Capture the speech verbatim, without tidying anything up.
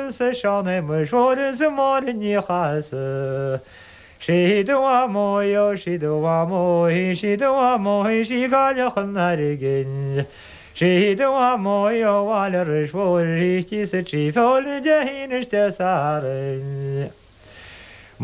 是少那么说的是么的你还是。谁的话没有，谁的话没，谁的话没，谁看着很难的根。谁的话没有，完了人说，谁其实只漂亮的人是啥人。